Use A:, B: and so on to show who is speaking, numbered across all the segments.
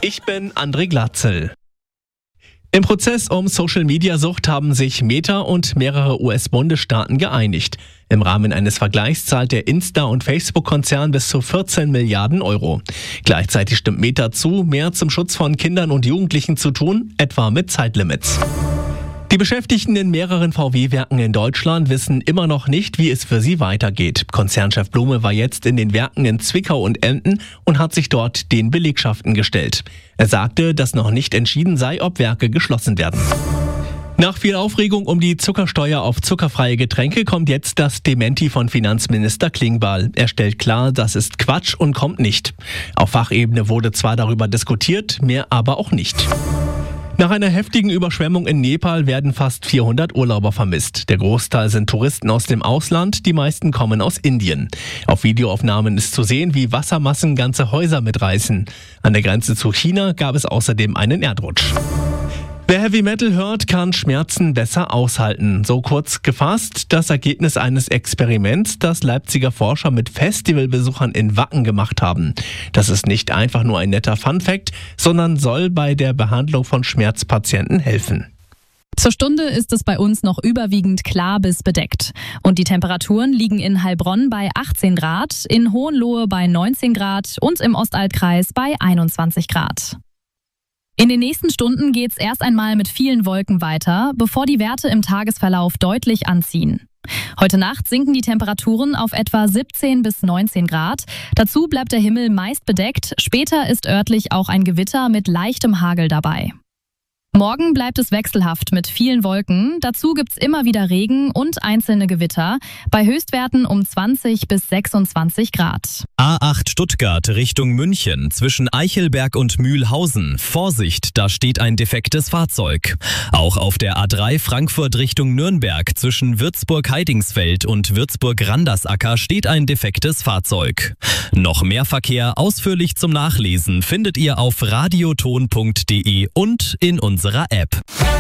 A: Ich bin André Glatzel. Im Prozess um Social-Media-Sucht haben sich Meta und mehrere US-Bundesstaaten geeinigt. Im Rahmen eines Vergleichs zahlt der Insta- und Facebook-Konzern bis zu 14 Milliarden Euro. Gleichzeitig stimmt Meta zu, mehr zum Schutz von Kindern und Jugendlichen zu tun, etwa mit Zeitlimits. Die Beschäftigten in mehreren VW-Werken in Deutschland wissen immer noch nicht, wie es für sie weitergeht. Konzernchef Blume war jetzt in den Werken in Zwickau und Emden und hat sich dort den Belegschaften gestellt. Er sagte, dass noch nicht entschieden sei, ob Werke geschlossen werden. Nach viel Aufregung um die Zuckersteuer auf zuckerfreie Getränke kommt jetzt das Dementi von Finanzminister Klingbeil. Er stellt klar, das ist Quatsch und kommt nicht. Auf Fachebene wurde zwar darüber diskutiert, mehr aber auch nicht. Nach einer heftigen Überschwemmung in Nepal werden fast 400 Urlauber vermisst. Der Großteil sind Touristen aus dem Ausland, die meisten kommen aus Indien. Auf Videoaufnahmen ist zu sehen, wie Wassermassen ganze Häuser mitreißen. An der Grenze zu China gab es außerdem einen Erdrutsch. Wer Heavy Metal hört, kann Schmerzen besser aushalten. So kurz gefasst das Ergebnis eines Experiments, das Leipziger Forscher mit Festivalbesuchern in Wacken gemacht haben. Das ist nicht einfach nur ein netter Funfact, sondern soll bei der Behandlung von Schmerzpatienten helfen.
B: Zur Stunde ist es bei uns noch überwiegend klar bis bedeckt. Und die Temperaturen liegen in Heilbronn bei 18 Grad, in Hohenlohe bei 19 Grad und im Ostaltkreis bei 21 Grad. In den nächsten Stunden geht's erst einmal mit vielen Wolken weiter, bevor die Werte im Tagesverlauf deutlich anziehen. Heute Nacht sinken die Temperaturen auf etwa 17 bis 19 Grad. Dazu bleibt der Himmel meist bedeckt. Später ist örtlich auch ein Gewitter mit leichtem Hagel dabei. Morgen bleibt es wechselhaft mit vielen Wolken. Dazu gibt's immer wieder Regen und einzelne Gewitter. Bei Höchstwerten um 20 bis 26 Grad.
C: A8 Stuttgart Richtung München zwischen Eichelberg und Mühlhausen. Vorsicht, da steht ein defektes Fahrzeug. Auch auf der A3 Frankfurt Richtung Nürnberg zwischen Würzburg-Heidingsfeld und Würzburg-Randersacker steht ein defektes Fahrzeug. Noch mehr Verkehr ausführlich zum Nachlesen findet ihr auf radioton.de und in unserer App.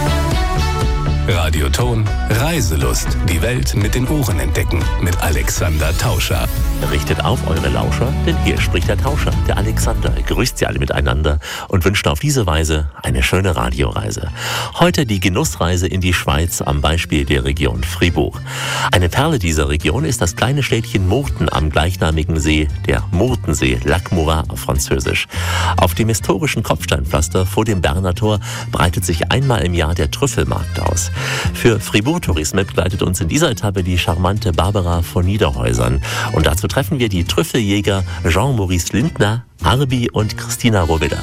D: Radioton Reiselust. Die Welt mit den Ohren entdecken. Mit Alexander Tauscher.
E: Richtet auf eure Lauscher, denn hier spricht der Tauscher, der Alexander. Grüßt sie alle miteinander und wünscht auf diese Weise eine schöne Radioreise. Heute die Genussreise in die Schweiz am Beispiel der Region Fribourg. Eine Perle dieser Region ist das kleine Städtchen Murten am gleichnamigen See, der Murtensee, Lac Morat auf Französisch. Auf dem historischen Kopfsteinpflaster vor dem Berner Tor breitet sich einmal im Jahr der Trüffelmarkt aus. Für Fribourg Tourisme begleitet uns in dieser Etappe die charmante Barbara von Niederhäusern. Und dazu treffen wir die Trüffeljäger Jean-Maurice Lindner, Arbi und Christina Roveda.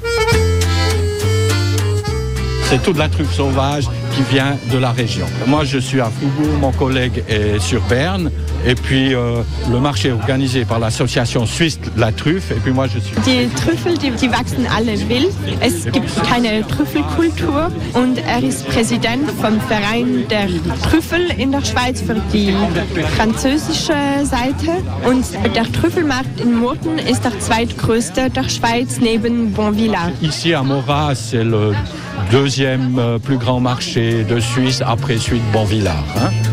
F: C'est toute la truffe sauvage qui vient de la région. Moi, je suis à Fribourg, mon collègue est sur Berne. Et puis, le marché est organisé par l'association suisse La Truffe. Et puis moi, je suis...
G: Die Trüffel, die wachsen alle wild. Es gibt keine Trüffelkultur. Und er ist Präsident vom Verein der Trüffel in der Schweiz für die französische Seite. Und der Trüffelmarkt in Murten ist der zweitgrößte der Schweiz neben Bonvillard.
F: Ici à Morat, c'est le deuxième plus grand marché de Suisse après celui de Bonvillard.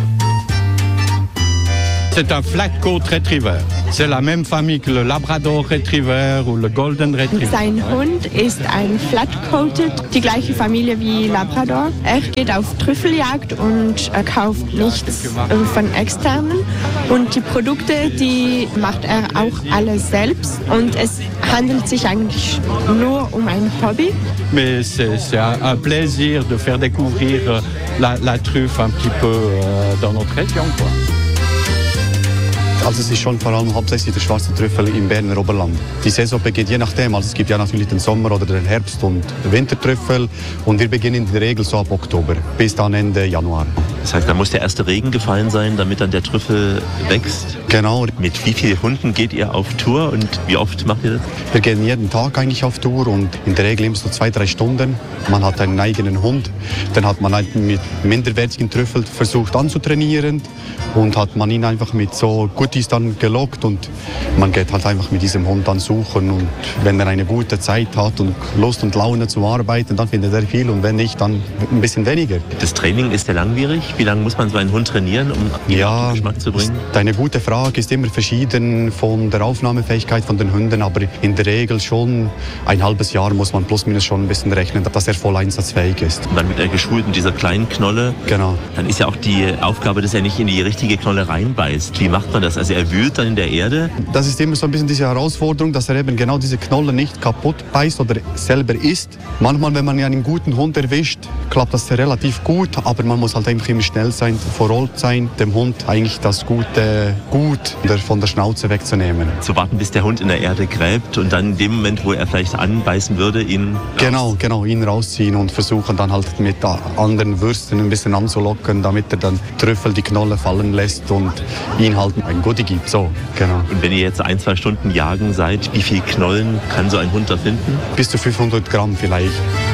F: C'est un Flat Coat Retriever. C'est la même famille que le Labrador Retriever ou le Golden Retriever.
G: Sein Hund ist ein Flat Coated, die gleiche Familie wie Labrador. Er geht auf Trüffeljagd und er kauft nichts von externen. Und die Produkte, die macht er auch alle selbst. Und es handelt sich eigentlich nur um ein Hobby.
F: Mais c'est un plaisir de faire découvrir la truffe un petit peu dans notre région, quoi.
H: Also es ist schon vor allem hauptsächlich der schwarze Trüffel im Berner Oberland. Die Saison beginnt je nachdem, also es gibt ja natürlich den Sommer- oder den Herbst- und den Wintertrüffel und wir beginnen in der Regel so ab Oktober bis dann Ende Januar.
E: Das heißt, da muss der erste Regen gefallen sein, damit dann der Trüffel wächst?
H: Genau.
E: Mit wie vielen Hunden geht ihr auf Tour und wie oft macht ihr das?
H: Wir gehen jeden Tag eigentlich auf Tour und in der Regel immer so 2-3 Stunden. Man hat einen eigenen Hund, dann hat man einen mit minderwertigen Trüffel versucht anzutrainieren und hat man ihn einfach mit so Goodies dann gelockt und man geht halt einfach mit diesem Hund dann suchen und wenn er eine gute Zeit hat und Lust und Laune zu arbeiten, dann findet er viel und wenn nicht, dann ein bisschen weniger.
E: Das Training ist ja langwierig. Wie lange muss man so einen Hund trainieren, um ihn auf den Geschmack zu bringen?
H: Deine gute Frage ist immer verschieden von der Aufnahmefähigkeit von den Hunden, aber in der Regel schon ein halbes Jahr muss man plus minus schon ein bisschen rechnen, dass er voll einsatzfähig ist.
E: Und dann wird er geschult mit dieser kleinen Knolle.
H: Genau.
E: Dann ist ja auch die Aufgabe, dass er nicht in die richtige Knolle reinbeißt. Wie macht man das? Also er wühlt dann in der Erde?
H: Das ist immer so ein bisschen diese Herausforderung, dass er eben genau diese Knolle nicht kaputt beißt oder selber isst. Manchmal, wenn man einen guten Hund erwischt, klappt das relativ gut, aber man muss halt einfach immer schnell sein, verrollt sein, dem Hund eigentlich das gute Gut von der Schnauze wegzunehmen.
E: Zu warten, bis der Hund in der Erde gräbt und dann in dem Moment, wo er vielleicht anbeißen würde, ihn
H: Genau, ihn rausziehen und versuchen dann halt mit anderen Würsten ein bisschen anzulocken, damit er dann Trüffel die Knolle fallen lässt und ihn halt ein Goodie gibt. So, genau.
E: Und wenn ihr jetzt 1-2 Stunden jagen seid, wie viele Knollen kann so ein Hund da finden?
H: Bis zu 500 Gramm vielleicht.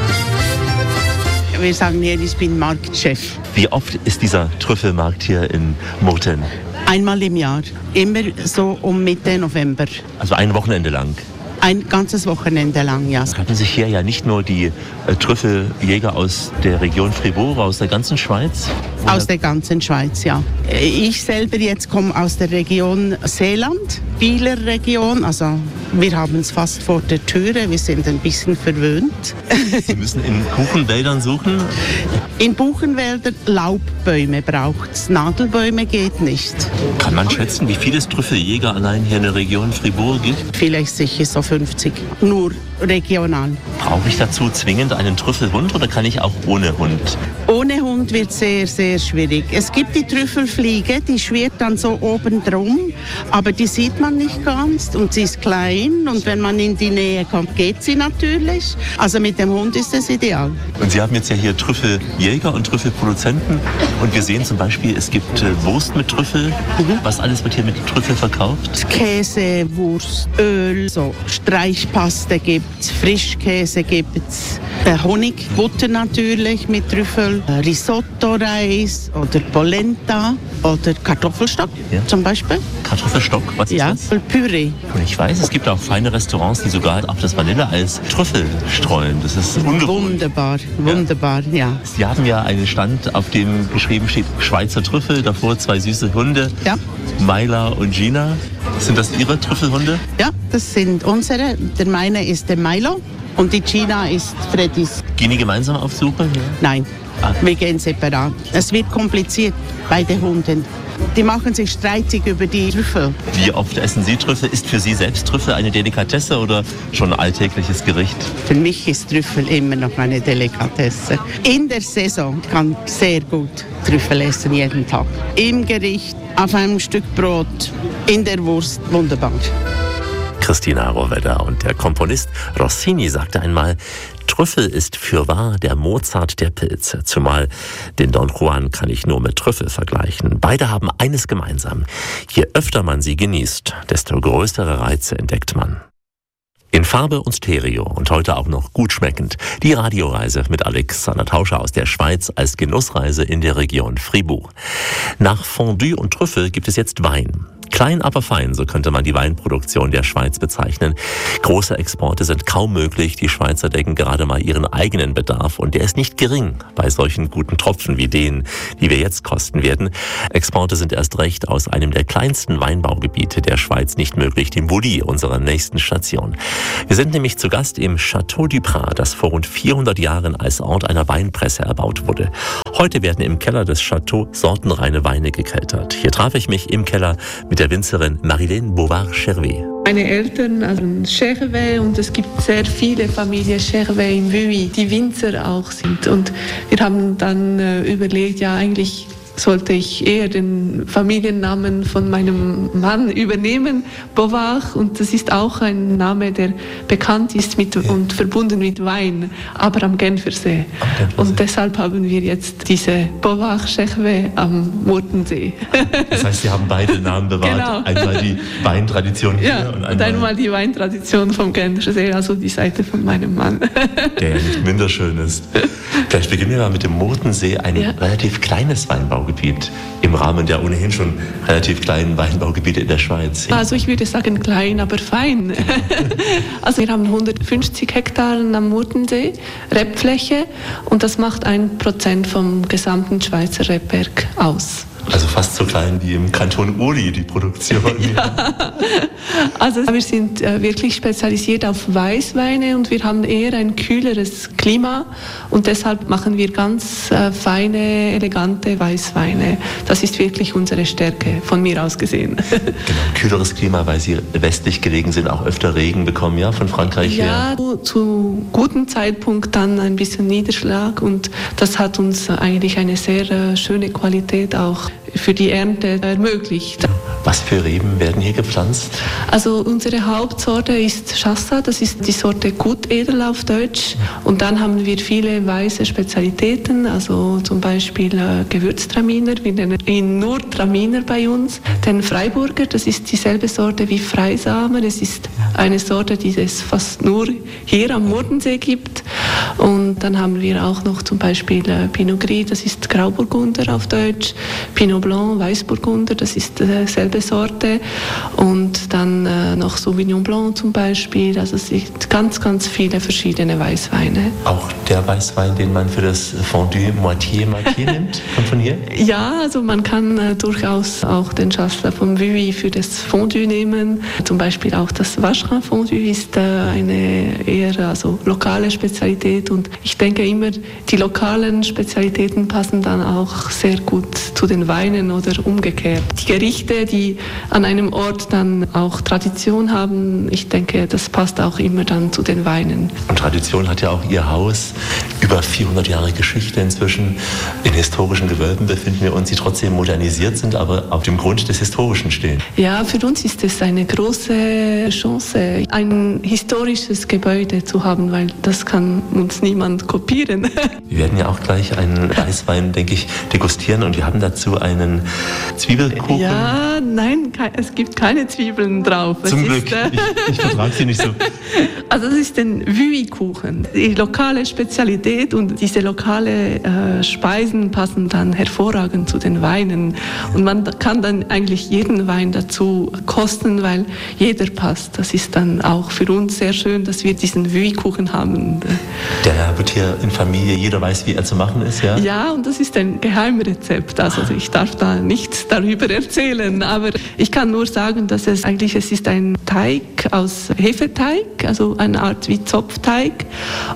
I: Wir sagen hier, ich bin Marktchef.
E: Wie oft ist dieser Trüffelmarkt hier in Murten?
I: Einmal im Jahr, immer so um Mitte November.
E: Also ein Wochenende lang?
I: Ein ganzes Wochenende lang, ja.
E: Es hatten sich hier ja nicht nur die Trüffeljäger aus der Region Fribourg, aus der ganzen Schweiz?
I: Aus der ganzen Schweiz, ja. Ich selber jetzt komme aus der Region Seeland, Bieler Region. Also wir haben es fast vor der Türe, wir sind ein bisschen verwöhnt.
E: Sie müssen in Buchenwäldern suchen?
I: In Buchenwäldern Laubbäume braucht es, Nadelbäume geht nicht.
E: Kann man schätzen, wie viele Trüffeljäger allein hier in der Region Fribourg gibt?
I: Vielleicht sicher so 50, nur regional.
E: Brauche ich dazu zwingend einen Trüffelhund oder kann ich auch ohne Hund?
I: Ohne Hund wird sehr, sehr schwierig. Es gibt die Trüffelfliege, die schwirrt dann so oben drum, aber die sieht man nicht ganz und sie ist klein und wenn man in die Nähe kommt, geht sie natürlich. Also mit dem Hund ist es ideal.
E: Und Sie haben jetzt ja hier Trüffeljäger und Trüffelproduzenten und wir sehen zum Beispiel, es gibt Wurst mit Trüffel. Was alles wird hier mit Trüffel verkauft?
I: Käse, Wurst, Öl, so Streichpaste gibt's, Frischkäse gibt's, Honig, Butter natürlich mit Trüffel, Risotto-Reis oder Polenta oder Kartoffelstock zum Beispiel.
E: Kartoffelstock, was ist das?
I: Ja, Püree.
E: Und ich weiß, es gibt auch feine Restaurants, die sogar auf das Vanilleeis Trüffel streuen. Das ist ungewohnt.
I: Wunderbar, ja.
E: Sie haben ja einen Stand, auf dem geschrieben steht Schweizer Trüffel, davor 2 süße Hunde,
I: Ja.
E: Myla und Gina. Sind das Ihre Trüffelhunde?
I: Ja, das sind unsere. Der meine ist der Milo und die Gina ist Freddys.
E: Gehen die gemeinsam auf Suche? Ja.
I: Nein, wir gehen separat. Es wird kompliziert bei den Hunden. Die machen sich streitig über die Trüffel.
E: Wie oft essen Sie Trüffel? Ist für Sie selbst Trüffel eine Delikatesse oder schon ein alltägliches Gericht?
I: Für mich ist Trüffel immer noch eine Delikatesse. In der Saison kann ich sehr gut Trüffel essen, jeden Tag. Im Gericht, auf einem Stück Brot, in der Wurst, wunderbar.
E: Christina Rohwedder und der Komponist Rossini sagte einmal, Trüffel ist fürwahr der Mozart der Pilze, zumal den Don Juan kann ich nur mit Trüffel vergleichen. Beide haben eines gemeinsam. Je öfter man sie genießt, desto größere Reize entdeckt man. In Farbe und Stereo und heute auch noch gut schmeckend. Die Radioreise mit Alexander Tauscher aus der Schweiz als Genussreise in der Region Fribourg. Nach Fondue und Trüffel gibt es jetzt Wein. Klein, aber fein, so könnte man die Weinproduktion der Schweiz bezeichnen. Große Exporte sind kaum möglich. Die Schweizer decken gerade mal ihren eigenen Bedarf und der ist nicht gering bei solchen guten Tropfen wie denen, die wir jetzt kosten werden. Exporte sind erst recht aus einem der kleinsten Weinbaugebiete der Schweiz nicht möglich, dem Bouli, unserer nächsten Station. Wir sind nämlich zu Gast im Château du Prat, das vor rund 400 Jahren als Ort einer Weinpresse erbaut wurde. Heute werden im Keller des Châteaux sortenreine Weine gekeltert. Hier traf ich mich im Keller mit der Winzerin Marilène Bovard-Chervet.
J: Meine Eltern haben Chervet und es gibt sehr viele Familien Chervet in Vuilly, die Winzer auch sind. Und wir haben dann überlegt, ja eigentlich sollte ich eher den Familiennamen von meinem Mann übernehmen, Bovard. Und das ist auch ein Name, der bekannt ist und verbunden mit Wein, aber am Genfersee. Und deshalb haben wir jetzt diese Bovard-Chervet am Murtensee.
E: Das heißt, Sie haben beide Namen bewahrt.
J: Genau.
E: Einmal die Weintradition hier
J: und einmal die Weintradition vom Genfersee, also die Seite von meinem Mann.
E: Der ja nicht minder schön ist. Vielleicht beginnen wir mal mit dem Murtensee, ein relativ kleines Weinbaugebiet. Weinbaugebiet im Rahmen der ohnehin schon relativ kleinen Weinbaugebiete in der Schweiz?
J: Also ich würde sagen klein, aber fein. Also wir haben 150 Hektar am Murdensee Rebfläche und das macht 1% vom gesamten Schweizer Rebberg aus.
E: Also fast so klein wie im Kanton Uri, die Produktion.
J: Ja. Also wir sind wirklich spezialisiert auf Weißweine und wir haben eher ein kühleres Klima und deshalb machen wir ganz feine, elegante Weißweine. Das ist wirklich unsere Stärke, von mir aus gesehen.
E: Genau, kühleres Klima, weil Sie westlich gelegen sind, auch öfter Regen bekommen, ja, von Frankreich her?
J: Ja, zu gutem Zeitpunkt dann ein bisschen Niederschlag und das hat uns eigentlich eine sehr schöne Qualität auch für die Ernte ermöglicht.
E: Was für Reben werden hier gepflanzt?
J: Also unsere Hauptsorte ist Chassa, das ist die Sorte Gutedel auf Deutsch. Und dann haben wir viele weiße Spezialitäten, also zum Beispiel Gewürztraminer, wir nennen ihn nur Traminer bei uns. Den Freiburger, das ist dieselbe Sorte wie Freisamen, es ist eine Sorte, die es fast nur hier am Murdensee gibt. Und dann haben wir auch noch zum Beispiel Pinot Gris, das ist Grauburgunder auf Deutsch, Pinot Blanc, Weißburgunder, das ist dieselbe Sorte und dann noch Sauvignon Blanc zum Beispiel, also es sind ganz, ganz viele verschiedene Weißweine.
E: Auch der Weißwein, den man für das Fondue Moitié nimmt, kommt von hier?
J: Ja, also man kann durchaus auch den Chasselas vom Vuilly für das Fondue nehmen, zum Beispiel auch das Vacherin Fondue ist eine eher lokale Spezialität und ich denke immer, die lokalen Spezialitäten passen dann auch sehr gut zu den Weinen oder umgekehrt. Die Gerichte, die an einem Ort dann auch Tradition haben, ich denke, das passt auch immer dann zu den Weinen.
E: Und Tradition hat ja auch Ihr Haus. Über 400 Jahre Geschichte inzwischen. In historischen Gewölben befinden wir uns, die trotzdem modernisiert sind, aber auf dem Grund des Historischen stehen.
J: Ja, für uns ist es eine große Chance, ein historisches Gebäude zu haben, weil das kann uns niemand kopieren.
E: Wir werden ja auch gleich einen Weißwein, denke ich, degustieren und wir haben dazu einen Zwiebelkuchen.
J: Ja, nein, es gibt keine Zwiebeln drauf.
E: Zum Glück, ich vertrage sie nicht so.
J: Also das ist ein Vuilly-Kuchen, die lokale Spezialität und diese lokale Speisen passen dann hervorragend zu den Weinen und man kann dann eigentlich jeden Wein dazu kosten, weil jeder passt. Das ist dann auch für uns sehr schön, dass wir diesen Vuilly-Kuchen haben.
E: Der wird hier in Familie, jeder weiß, wie er zu machen ist, ja?
J: Ja, und das ist ein Geheimrezept. Also ich darf da nichts darüber erzählen, aber ich kann nur sagen, dass es ist ein Teig aus Hefeteig, also eine Art wie Zopfteig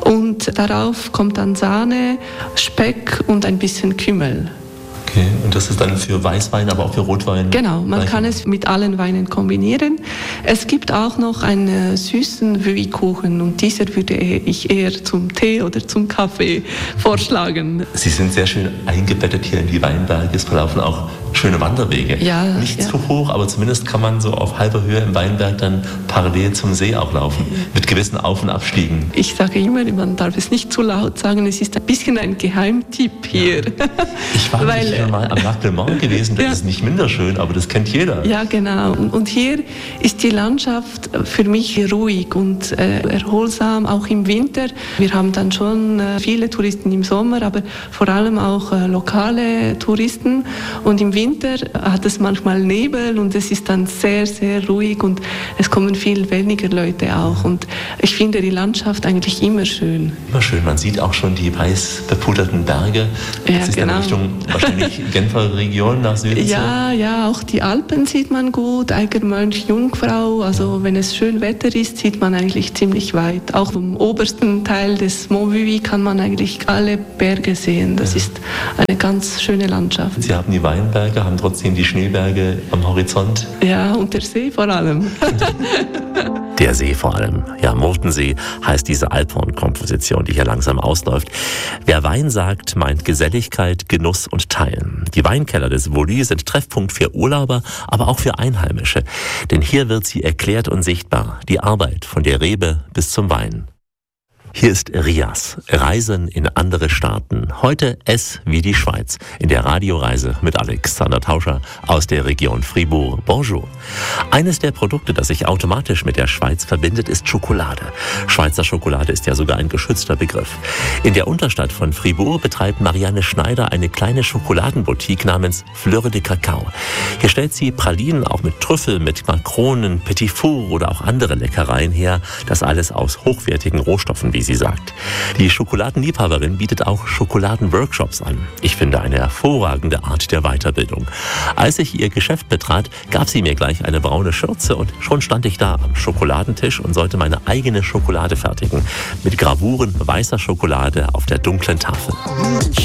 J: und darauf kommt dann Sahne, Speck und ein bisschen Kümmel.
E: Okay, und das ist dann für Weißwein, aber auch für Rotwein?
J: Genau, man kann es mit allen Weinen kombinieren. Es gibt auch noch einen süßen Vuilly-Kuchen und dieser würde ich eher zum Tee oder zum Kaffee vorschlagen.
E: Sie sind sehr schön eingebettet hier in die Weinberge. Es verlaufen auch schöne Wanderwege.
J: Ja,
E: nicht zu hoch, aber zumindest kann man so auf halber Höhe im Weinberg dann parallel zum See auch laufen, mit gewissen Auf- und Abstiegen.
J: Ich sage immer, man darf es nicht zu laut sagen, es ist ein bisschen ein Geheimtipp hier.
E: Ja. Ich war nicht mal am Lac Léman gewesen, das ist nicht minder schön, aber das kennt jeder.
J: Ja, genau. Und hier ist die Landschaft für mich ruhig und erholsam, auch im Winter. Wir haben dann schon viele Touristen im Sommer, aber vor allem auch lokale Touristen. Und im Winter hat es manchmal Nebel und es ist dann sehr, sehr ruhig und es kommen viel weniger Leute auch. Und ich finde die Landschaft eigentlich immer schön.
E: Immer schön. Man sieht auch schon die weiß bepuderten Berge. Das ist
J: genau.
E: in Richtung wahrscheinlich Genfer Region nach Süden.
J: Ja, auch die Alpen sieht man gut, Eigermönch, Jungfrau. Also wenn es schön Wetter ist, sieht man eigentlich ziemlich weit. Auch vom obersten Teil des Mont Vuilly kann man eigentlich alle Berge sehen. Das ist eine ganz schöne Landschaft.
E: Sie haben die Weinberge, haben trotzdem die Schneeberge am Horizont.
J: Ja, und der See vor allem.
E: Der See vor allem. Ja, Murdensee heißt diese Alphorn-Komposition, die hier langsam ausläuft. Wer Wein sagt, meint Geselligkeit, Genuss und Teilen. Die Weinkeller des Vuilly sind Treffpunkt für Urlauber, aber auch für Einheimische. Denn hier wird sie erklärt und sichtbar, die Arbeit von der Rebe bis zum Wein. Hier ist Rias. Reisen in andere Staaten. Heute S wie die Schweiz. In der Radioreise mit Alexander Tauscher aus der Region Fribourg. Bonjour. Eines der Produkte, das sich automatisch mit der Schweiz verbindet, ist Schokolade. Schweizer Schokolade ist ja sogar ein geschützter Begriff. In der Unterstadt von Fribourg betreibt Marianne Schneider eine kleine Schokoladenboutique namens Fleur de Cacao. Hier stellt sie Pralinen auch mit Trüffel, mit Makronen, Petit Four oder auch andere Leckereien her. Das alles aus hochwertigen Rohstoffen, wie sie sagt. Die Schokoladenliebhaberin bietet auch Schokoladenworkshops an. Ich finde eine hervorragende Art der Weiterbildung. Als ich ihr Geschäft betrat, gab sie mir gleich eine braune Schürze und schon stand ich da am Schokoladentisch und sollte meine eigene Schokolade fertigen. Mit Gravuren weißer Schokolade auf der dunklen Tafel.